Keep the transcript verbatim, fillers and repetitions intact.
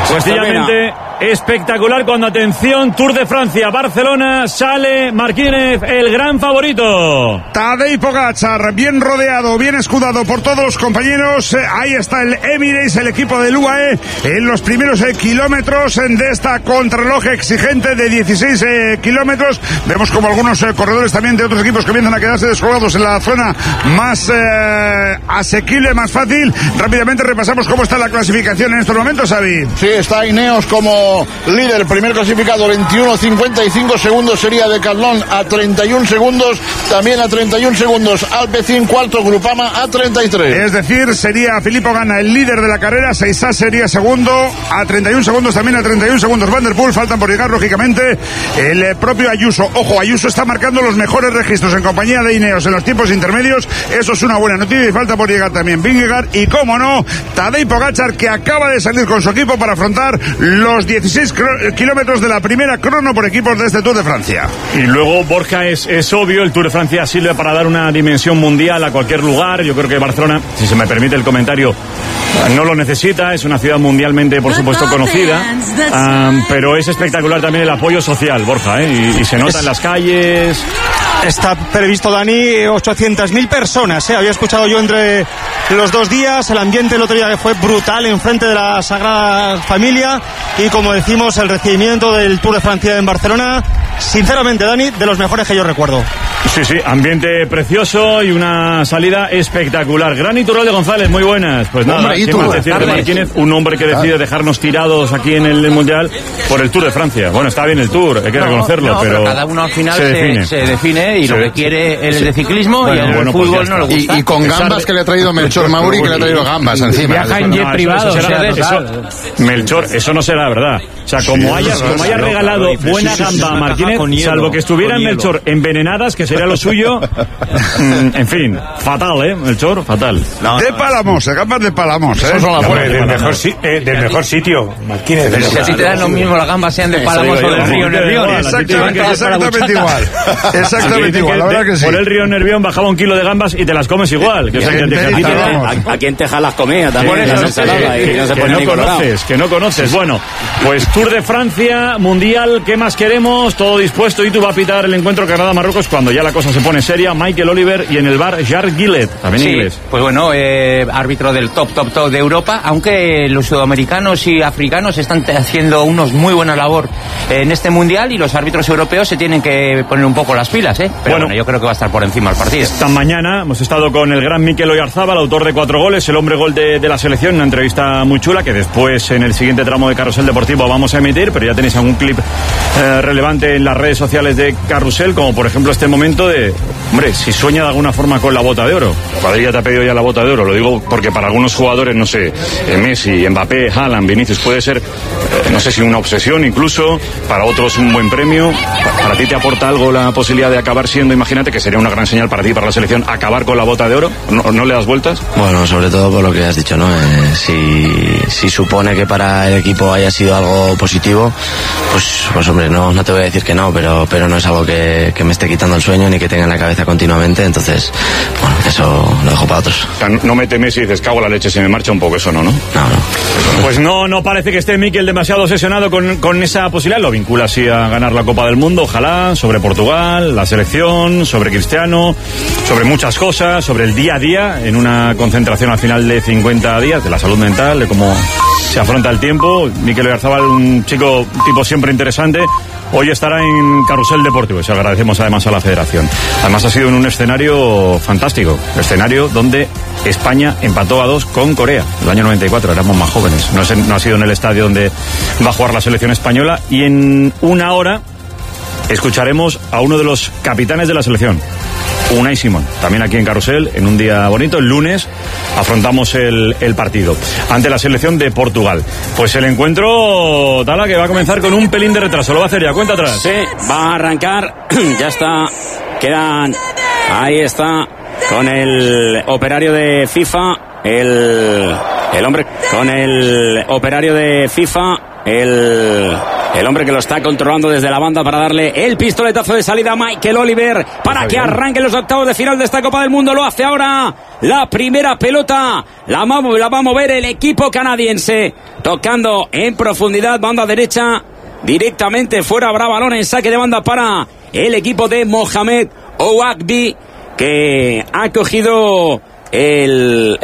Sencillamente espectacular cuando, atención, Tour de Francia, Barcelona, sale Martínez, el gran favorito. Tadej Pogačar, bien rodeado, bien escudado por todos los compañeros. Ahí está el Emirates, el equipo del U A E, en los primeros eh, kilómetros de esta contrarreloj exigente de dieciséis eh, kilómetros. Vemos como algunos eh, corredores también de otros equipos comienzan a quedarse descolgados en la zona más eh, asequible, más fácil. Rápidamente repasamos cómo está la clasificación en estos momentos, Xavi. Sí, está Ineos como líder, primer clasificado, veintiuno cincuenta y cinco segundos sería Decathlon a treinta y uno segundos, también a treinta y uno segundos Alpecin, cuarto Grupama a treinta y tres. Es decir, sería Filippo Ganna el líder de la carrera, Seisá sería segundo a treinta y uno segundos, también a treinta y uno segundos Van der Poel, faltan por llegar lógicamente el eh, propio Ayuso. Ojo, Ayuso está marcando los mejores registros en compañía de Ineos en los tiempos intermedios, eso es una buena noticia, y falta por llegar también Vingegaard y, cómo no, Tadej Pogačar, que acaba de salir con su equipo para afrontar los dieciséis kilómetros de la primera crono por equipos de este Tour de Francia. Y luego, Borja, es, es obvio, el Tour de Francia sirve para dar una dimensión mundial a cualquier lugar. Yo creo que Barcelona, si se me permite el comentario, no lo necesita, es una ciudad mundialmente, por supuesto, conocida, um, pero es espectacular también el apoyo social, Borja, ¿eh? y, y se nota es... en las calles. Está previsto, Dani, ochocientas mil personas, ¿eh? Había escuchado yo entre los dos días, el ambiente el otro día fue brutal enfrente de la Sagrada Familia, y como decimos, el recibimiento del Tour de Francia en Barcelona, sinceramente, Dani, de los mejores que yo recuerdo. Sí, sí, ambiente precioso y una salida espectacular. Gran Iturralde de González, muy buenas. Pues nada, hombre, ¿qué más decir de Martínez? Un hombre que decide dejarnos tirados aquí en el Mundial por el Tour de Francia. Bueno, está bien el Tour, hay que no, reconocerlo, no, pero, pero cada uno al final se define, se, se define y se lo que quiere es sí. de ciclismo, bueno, y el bueno, fútbol pues no le gusta. Y, y con gambas que le ha traído Melchor Mauri, que le ha traído gambas encima. Viaja en jet no, privado. Eso, eso, será, eso, Melchor, eso no será verdad. O sea, como sí, hayas, como hayas regalado buena gamba a Martínez, salvo que estuvieran Melchor envenenadas, que sería lo suyo. En fin, fatal, ¿eh? Melchor, fatal. No, de Palamos, de gambas de Palamos, ¿eh? Son la del, mejor, eh, del mejor sitio, Martínez. Pero si a ti te dan lo mismo las gambas sean de Palamos o del río Nervión. Exactamente, exactamente igual. Exactamente igual, la verdad que sí. Por el río Nervión bajaba un kilo de gambas y te las comes igual. Aquí en Texas las comía también. Que no conoces, que no conoces. Bueno, pues Tour de Francia, Mundial, ¿qué más queremos? Todo dispuesto, y tú vas a pitar el encuentro Canadá-Marruecos cuando ya la cosa se pone seria. Michael Oliver y en el bar Jarl Gillett, también sí, inglés. Pues bueno, eh, árbitro del top, top, top de Europa, aunque los sudamericanos y africanos están haciendo unos muy buena labor en este Mundial, y los árbitros europeos se tienen que poner un poco las pilas, ¿eh? Pero bueno, bueno yo creo que va a estar por encima el partido. Esta mañana hemos estado con el gran Mikel Oyarzabal, autor de cuatro goles, el hombre gol de, de la selección, una entrevista muy chula que después en el siguiente tramo de Carrusel Deportivo vamos a emitir, pero ya tenéis algún clip eh, relevante en las redes sociales de Carrusel, como por ejemplo este momento de, hombre, si sueña de alguna forma con la bota de oro. Cuadrilla te ha pedido ya la bota de oro, lo digo porque para algunos jugadores, no sé, eh, Messi, Mbappé, Haaland, Vinicius, puede ser, eh, no sé si una obsesión incluso, para otros un buen premio. ¿Para ti te aporta algo la posibilidad de acabar siendo, imagínate que sería una gran señal para ti, para la selección, acabar con la bota de oro? ¿No, no le das vueltas? Bueno, sobre todo por lo que has dicho, ¿no? Eh, si, si supone que para el equipo haya sido algo positivo, pues, pues hombre, no, no te voy a decir que no, pero, pero no es algo que, que me esté quitando el sueño ni que tenga en la cabeza continuamente, entonces, bueno, eso lo dejo para otros. O sea, no mete Messi y dices, cago la leche, se me marcha un poco, eso no, ¿no? No, no. Pues no, no parece que esté Mikel demasiado obsesionado con, con esa posibilidad, lo vincula así a ganar la Copa del Mundo, ojalá, sobre Portugal, la selección, sobre Cristiano, sobre muchas cosas, sobre el día a día, en una concentración al final de cincuenta días, de la salud mental, de cómo se afronta el tiempo. Mikel Oyarzabal, un chico, un tipo siempre interesante. Hoy estará en Carrusel Deportivo y se agradecemos además a la Federación. Además ha sido en un escenario fantástico, escenario donde España empató a dos con Corea, el año noventa y cuatro, éramos más jóvenes. No, es en, no ha sido en el estadio donde va a jugar la selección española, y en una hora escucharemos a uno de los capitanes de la selección, Unai Simón, también aquí en Carrusel, en un día bonito, el lunes afrontamos el, el partido ante la selección de Portugal. Pues el encuentro, Tala, que va a comenzar con un pelín de retraso, lo va a hacer ya, cuenta atrás. Sí, va a arrancar, ya está, quedan, ahí está, con el operario de FIFA, el, el hombre, con el operario de FIFA, el... el hombre que lo está controlando desde la banda para darle el pistoletazo de salida a Michael Oliver para que arranquen los octavos de final de esta Copa del Mundo. Lo hace ahora la primera pelota, la va, la va a mover el equipo canadiense, tocando en profundidad, banda derecha, directamente fuera. Habrá balón en saque de banda para el equipo de Mohamed Ouagbi, que ha cogido el